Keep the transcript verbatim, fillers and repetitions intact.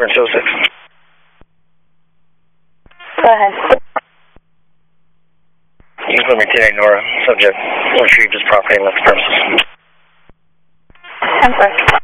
Oakland two oh six. Go ahead. Including Tina Nora, subject retrieved his property and left premises. I'm sorry.